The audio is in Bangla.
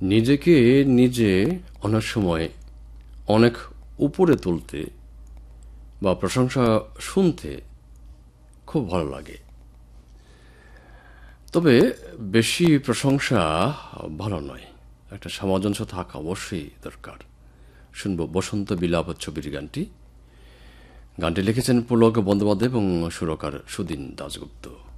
নিজেকে নিজে অনেক সময় অনেক উপরে তুলতে বা প্রশংসা শুনতে খুব ভালো লাগে, তবে বেশি প্রশংসা ভালো নয়। একটা সামঞ্জস্য থাকা অবশ্যই দরকার। শুনব বসন্ত বিলাপ ছবির গানটি লিখেছেন পুলক বন্দ্যোপাধ্যায় এবং সুরকার সুদিন দাশগুপ্ত।